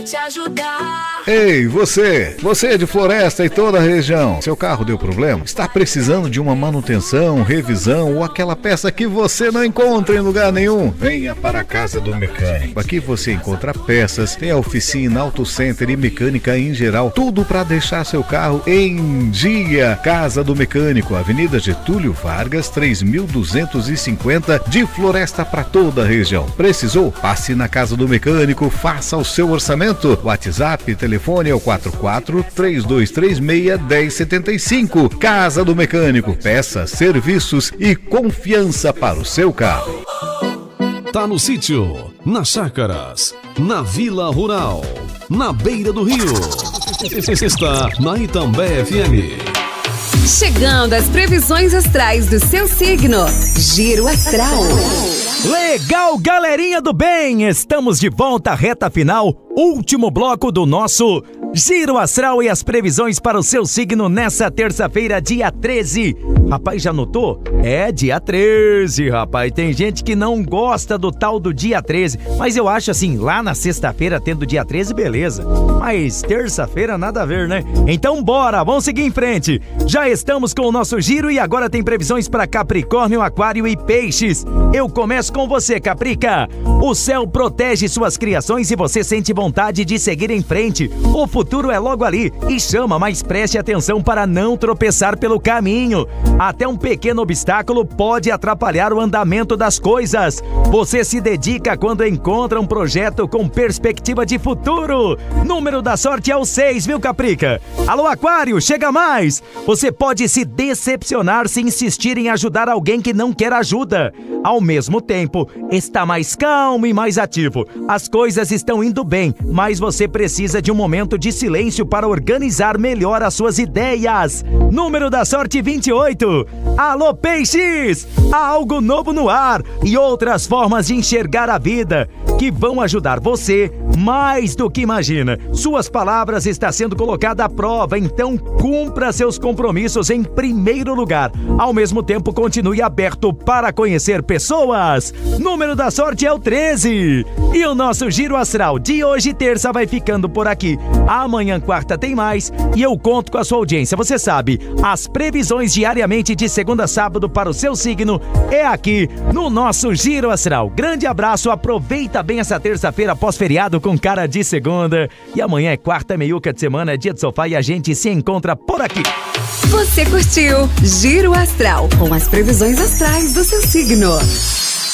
te ajudar. Ei, você é de Floresta e toda a região. Seu carro deu problema? Está precisando de uma manutenção, revisão ou aquela peça que você não encontra em lugar nenhum? Venha para a Casa do Mecânico. Aqui você encontra peças, tem a oficina, auto center e mecânica em geral. Tudo para deixar seu carro em dia. Casa do Mecânico, Avenida Getúlio Vargas, 3250, de Floresta para toda a região. Precisou? Passe na Casa do Mecânico, faça o seu orçamento. WhatsApp, telefone é o 44-3236-1075. Casa do Mecânico, peças, serviços e confiança para o seu carro. Tá no sítio, nas chácaras, na Vila Rural, na beira do rio. Está na Itambé FM. Chegando às previsões astrais do seu signo. Giro Astral. Legal, galerinha do bem! Estamos de volta à reta final, último bloco do nosso Giro Astral e as previsões para o seu signo nessa terça-feira, dia 13. Rapaz, já notou? É dia 13, rapaz. Tem gente que não gosta do tal do dia 13, mas eu acho assim, lá na sexta-feira tendo dia 13, beleza. Mas terça-feira nada a ver, né? Então bora, vamos seguir em frente. Já estamos com o nosso giro e agora tem previsões para Capricórnio, Aquário e Peixes. Eu começo com você, Caprica. O céu protege suas criações e você sente vontade de seguir em frente. O futuro é logo ali e chama, mas preste atenção para não tropeçar pelo caminho. Até um pequeno obstáculo pode atrapalhar o andamento das coisas. Você se dedica quando encontra um projeto com perspectiva de futuro. Número da sorte é o 6, viu, Caprica? Alô, Aquário, chega mais! Você pode se decepcionar se insistir em ajudar alguém que não quer ajuda. Ao mesmo tempo, está mais calmo e mais ativo. As coisas estão indo bem, mas você precisa de um momento de silêncio para organizar melhor as suas ideias. Número da sorte 28. Alô, Peixes! Há algo novo no ar e outras formas de enxergar a vida que vão ajudar você mais do que imagina. Suas palavras estão sendo colocadas à prova, então cumpra seus compromissos em primeiro lugar. Ao mesmo tempo, continue aberto para conhecer pessoas. Número da sorte é o 13. E o nosso Giro Astral de hoje, terça, vai ficando por aqui. Amanhã, quarta, tem mais e eu conto com a sua audiência. Você sabe, as previsões diariamente de segunda a sábado para o seu signo é aqui no nosso Giro Astral. Grande abraço, aproveita bem essa terça-feira pós-feriado com cara de segunda. E amanhã é quarta, meiuca de semana, é dia de sofá e a gente se encontra por aqui. Você curtiu Giro Astral com as previsões astrais do seu signo.